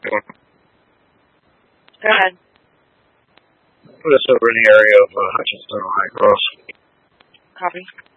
Go ahead. Put us over in the area of Hutchinson, High Cross. Copy.